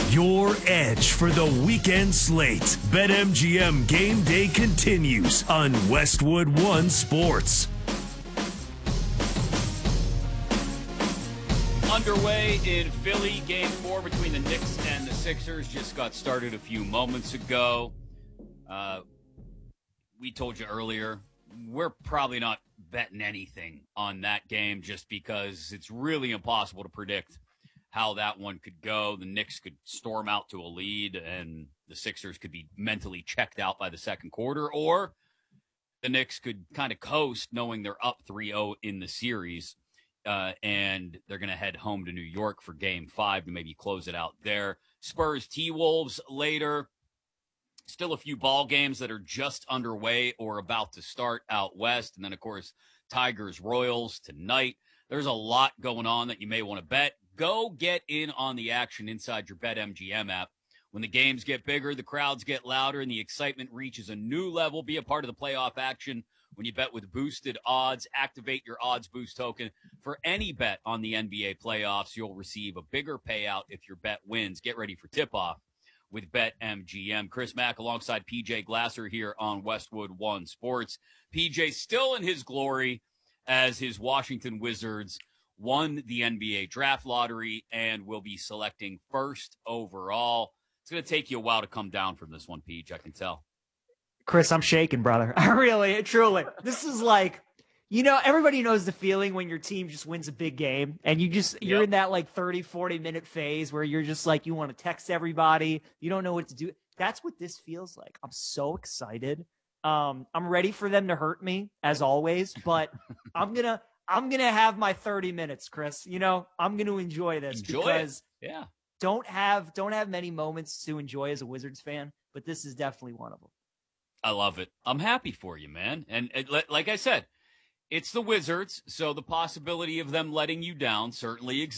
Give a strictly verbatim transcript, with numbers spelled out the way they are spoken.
your edge for the weekend slate. BetMGM Game Day continues on Westwood One Sports. Underway in Philly, game four between the Knicks and the Sixers just got started a few moments ago. Uh, we told you earlier, we're probably not betting anything on that game just because it's really impossible to predict how that one could go. The Knicks could storm out to a lead and the Sixers could be mentally checked out by the second quarter, or the Knicks could kind of coast knowing they're up three oh in the series. Uh, and they're going to head home to New York for game five to maybe close it out there. Spurs T-Wolves later. Still a few ball games that are just underway or about to start out west. And then, of course, Tigers Royals tonight. There's a lot going on that you may want to bet. Go get in on the action inside your BetMGM app. When the games get bigger, the crowds get louder, and the excitement reaches a new level. Be a part of the playoff action when you bet with boosted odds. Activate your odds boost token for any bet on the N B A playoffs. You'll receive a bigger payout if your bet wins. Get ready for tip-off with BetMGM. Chris Mack alongside P J Glasser here on Westwood One Sports. P J still in his glory as his Washington Wizards won the N B A draft lottery and will be selecting first overall. It's going to take you a while to come down from this one, Peach, I can tell. Chris, I'm shaking, brother. I really, truly. This is like, you know, everybody knows the feeling when your team just wins a big game and you just, you're Yep. in that like thirty, forty minute phase where you're just like, you want to text everybody. You don't know what to do. That's what this feels like. I'm so excited. Um, I'm ready for them to hurt me as always, but I'm going to, I'm going to have my thirty minutes, Chris. You know, I'm going to enjoy this Enjoy because it. Yeah. don't have, don't have many moments to enjoy as a Wizards fan, but this is definitely one of them. I love it. I'm happy for you, man. And it, like I said, it's the Wizards, so the possibility of them letting you down certainly exists.